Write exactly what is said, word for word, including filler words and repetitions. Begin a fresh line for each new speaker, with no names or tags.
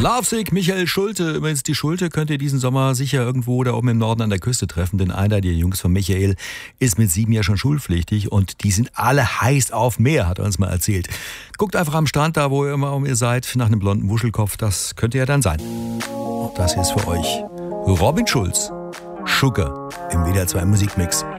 Lovesick, Michael Schulte. Übrigens, die Schulte könnt ihr diesen Sommer sicher irgendwo da oben im Norden an der Küste treffen, denn einer der Jungs von Michael ist mit sieben ja schon schulpflichtig und die sind alle heiß auf Meer, hat er uns mal erzählt. Guckt einfach am Strand da, wo ihr immer um ihr seid, nach einem blonden Wuschelkopf, das könnte ja dann sein. Und das hier ist für euch Robin Schulz, Sugar im W D R zwei Musikmix.